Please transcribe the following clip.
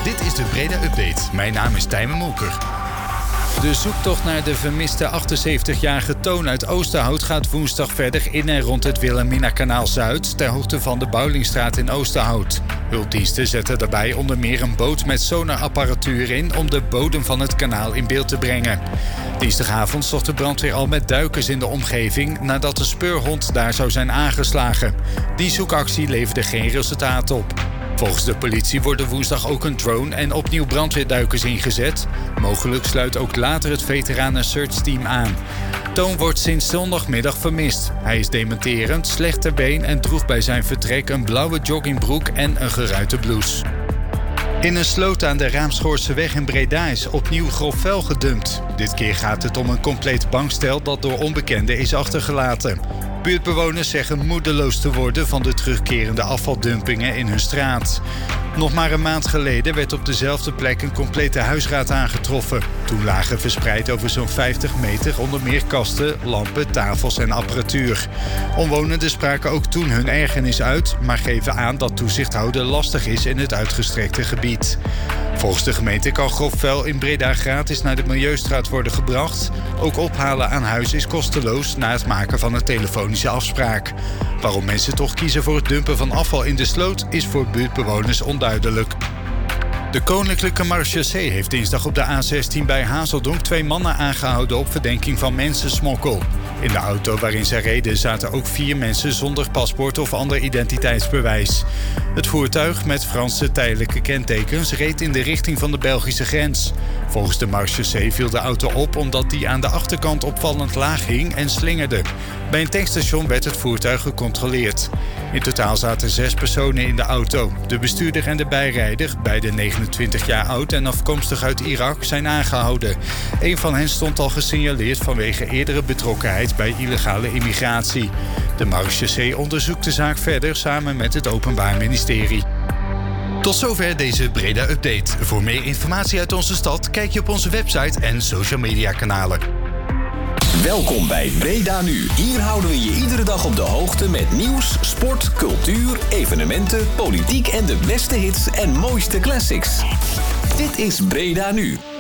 Dit is de Breda Update. Mijn naam is Tijmen Molker. De zoektocht naar de vermiste 78-jarige Toon uit Oosterhout gaat woensdag verder in en rond het Wilhelmina-kanaal Zuid, ter hoogte van de Bouwlingstraat in Oosterhout. Hulpdiensten zetten daarbij onder meer een boot met sonarapparatuur in om de bodem van het kanaal in beeld te brengen. Dinsdagavond zocht de brandweer al met duikers in de omgeving nadat een speurhond daar zou zijn aangeslagen. Die zoekactie leverde geen resultaat op. Volgens de politie worden woensdag ook een drone en opnieuw brandweerduikers ingezet. Mogelijk sluit ook later het veteranen search team aan. Toon wordt sinds zondagmiddag vermist. Hij is dementerend, slecht ter been en droeg bij zijn vertrek een blauwe joggingbroek en een geruite blouse. In een sloot aan de Raamschoorseweg in Breda is opnieuw grof vuil gedumpt. Dit keer gaat het om een compleet bankstel dat door onbekenden is achtergelaten. Buurtbewoners zeggen moedeloos te worden van de terugkerende afvaldumpingen in hun straat. Nog maar een maand geleden werd op dezelfde plek een complete huisraad aangetroffen. Toen lagen verspreid over zo'n 50 meter onder meer kasten, lampen, tafels en apparatuur. Omwonenden spraken ook toen hun ergernis uit, maar geven aan dat toezicht houden lastig is in het uitgestrekte gebied. Volgens de gemeente kan grof vuil in Breda gratis naar de Milieustraat worden gebracht. Ook ophalen aan huis is kosteloos na het maken van een telefonische afspraak. Waarom mensen toch kiezen voor het dumpen van afval in de sloot is voor buurtbewoners onduidelijk. De Koninklijke Marechaussee heeft dinsdag op de A16 bij Hazeldonk 2 mannen aangehouden op verdenking van mensensmokkel. In de auto waarin zij reden zaten ook 4 mensen zonder paspoort of ander identiteitsbewijs. Het voertuig met Franse tijdelijke kentekens reed in de richting van de Belgische grens. Volgens de Marechaussee viel de auto op omdat die aan de achterkant opvallend laag hing en slingerde. Bij een tankstation werd het voertuig gecontroleerd. In totaal zaten 6 personen in de auto. De bestuurder en de bijrijder, beide 29 jaar oud en afkomstig uit Irak, zijn aangehouden. Een van hen stond al gesignaleerd vanwege eerdere betrokkenheid bij illegale immigratie. De Marechaussee onderzoekt de zaak verder samen met het Openbaar Ministerie. Tot zover deze Breda Update. Voor meer informatie uit onze stad kijk je op onze website en social media kanalen. Welkom bij Breda Nu. Hier houden we je iedere dag op de hoogte met nieuws, sport, cultuur, evenementen, politiek en de beste hits en mooiste classics. Dit is Breda Nu.